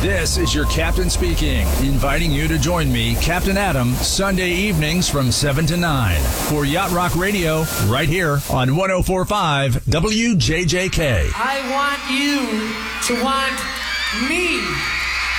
This is your captain speaking, inviting you to join me, Captain Adam, Sunday evenings from 7 to 9 for Yacht Rock Radio, right here on 104.5 WJJK. I want you to want me.